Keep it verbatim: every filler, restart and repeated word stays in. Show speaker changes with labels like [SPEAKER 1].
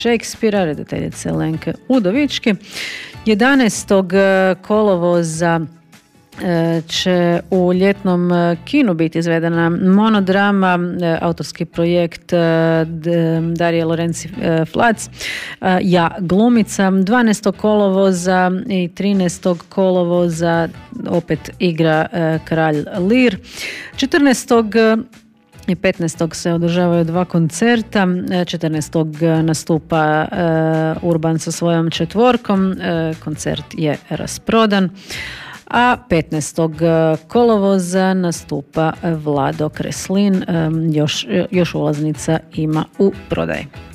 [SPEAKER 1] Shakespearea, redateljice Lenke Udovički. jedanaestog kolovoza će u ljetnom kinu biti izvedena monodrama, autorski projekt Darije Lorenci Flac, Ja glumica. dvanaestog kolovoza i trinaestog kolovoza opet igra Kralj Lir. četrnaestog i petnaestog se održavaju dva koncerta. četrnaestog nastupa Urban sa svojom četvorkom. Koncert je rasprodan. A petnaestog kolovoza nastupa Vlado Kreslin, još, još ulaznica ima u prodaji.